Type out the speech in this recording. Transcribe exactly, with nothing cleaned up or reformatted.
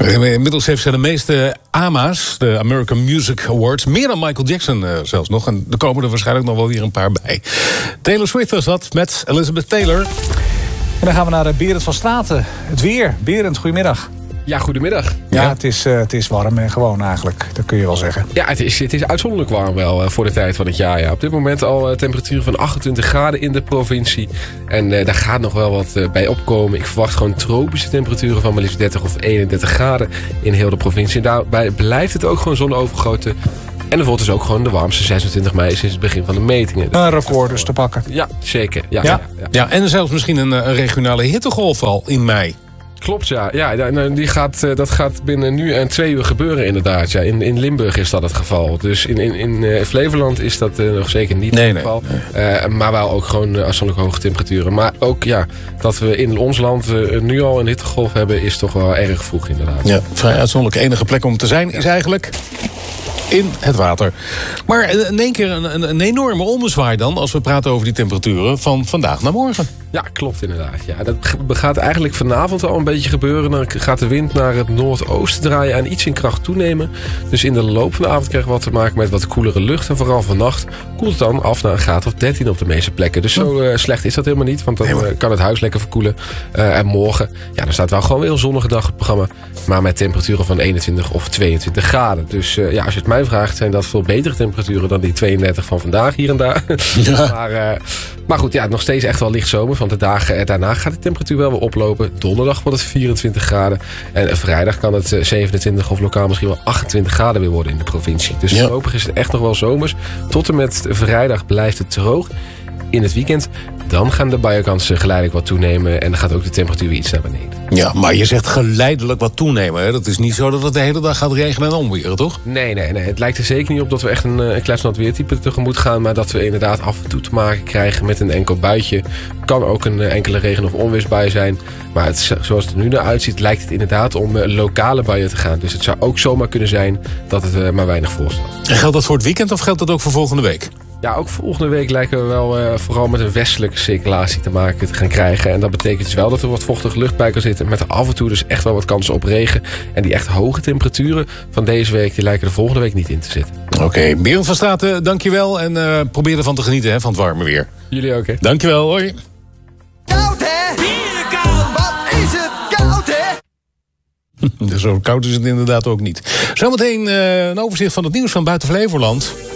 Inmiddels heeft ze de meeste A M A's, de American Music Awards. Meer dan Michael Jackson uh, zelfs nog. En er komen er waarschijnlijk nog wel weer een paar bij. Taylor Swift was dat met Elizabeth Taylor. En dan gaan we naar Berend van Straten. Het weer. Berend, goedemiddag. Ja, goedemiddag. Ja, ja. Het, is, uh, het is warm en gewoon eigenlijk. Dat kun je wel zeggen. Ja, het is, het is uitzonderlijk warm wel uh, voor de tijd van het jaar. Ja. Op dit moment al uh, temperaturen van achtentwintig graden in de provincie. En uh, daar gaat nog wel wat uh, bij opkomen. Ik verwacht gewoon tropische temperaturen van maar liefst dertig of eenendertig graden in heel de provincie. En daarbij blijft het ook gewoon zonovergoten. En er wordt dus ook gewoon de warmste zesentwintig mei sinds het begin van de metingen. Een record dus te pakken. Ja, zeker. Ja, ja. Ja, ja. ja en zelfs misschien een, een regionale hittegolf al in mei. Klopt, ja. ja die gaat, dat gaat binnen nu en twee uur gebeuren inderdaad. Ja. In, in Limburg is dat het geval. Dus in, in, in uh, Flevoland is dat uh, nog zeker niet nee, het geval. Nee, nee. Uh, maar wel ook gewoon uh, afzonderlijk hoge temperaturen. Maar ook ja, dat we in ons land uh, nu al een hittegolf hebben, is toch wel erg vroeg inderdaad. Ja, vrij uitzonderlijk. Enige plek om te zijn is eigenlijk in het water. Maar in één keer een, een, een enorme ommezwaai dan, als we praten over die temperaturen van vandaag naar morgen. Ja, klopt inderdaad. Ja, dat gaat eigenlijk vanavond al een beetje gebeuren. Dan gaat de wind naar het noordoosten draaien en iets in kracht toenemen. Dus in de loop van de avond krijgen we wat te maken met wat koelere lucht. En vooral vannacht koelt het dan af naar een graad of dertien op de meeste plekken. Dus zo uh, slecht is dat helemaal niet. Want dan uh, kan het huis lekker verkoelen. Uh, en morgen, ja, dan staat wel gewoon weer een zonnige dag op het programma. Maar met temperaturen van eenentwintig of tweeëntwintig graden. Dus uh, ja, als je het mij vraagt, zijn dat veel betere temperaturen dan die tweeëndertig van vandaag hier en daar. Ja. maar, uh, maar goed, ja, nog steeds echt wel licht zomer. Want de dagen daarna gaat de temperatuur wel weer oplopen. Donderdag wordt het vierentwintig graden. En vrijdag kan het zevenentwintig of lokaal misschien wel achtentwintig graden weer worden in de provincie. Dus ja. Voorlopig is het echt nog wel zomers. Tot en met vrijdag blijft het droog. In het weekend, dan gaan de buienkansen geleidelijk wat toenemen. En dan gaat ook de temperatuur iets naar beneden. Ja, maar je zegt geleidelijk wat toenemen. Hè? Dat is niet zo dat het de hele dag gaat regenen en omweren, toch? Nee, nee, nee. Het lijkt er zeker niet op dat we echt een, een kletsnat weertype tegemoet gaan. Maar dat we inderdaad af en toe te maken krijgen met een enkel buitje. Kan ook een enkele regen- of onweersbui zijn. Maar het, zoals het er nu naar uitziet, lijkt het inderdaad om uh, lokale buien te gaan. Dus het zou ook zomaar kunnen zijn dat het uh, maar weinig voorstelt. En geldt dat voor het weekend of geldt dat ook voor volgende week? Ja, ook volgende week lijken we wel uh, vooral met een westelijke circulatie te maken te gaan krijgen. En dat betekent dus wel dat er wat vochtige lucht bij kan zitten. Met af en toe dus echt wel wat kansen op regen. En die echt hoge temperaturen van deze week, die lijken er volgende week niet in te zitten. Oké, okay, Berend van Straten, dankjewel. En uh, probeer ervan te genieten, hè, van het warme weer. Jullie ook, hè? Dankjewel, hoi. Koud, hè? Bierenkoud! Wat is het koud, hè? Zo koud is het inderdaad ook niet. Zometeen uh, een overzicht van het nieuws van buiten Flevoland.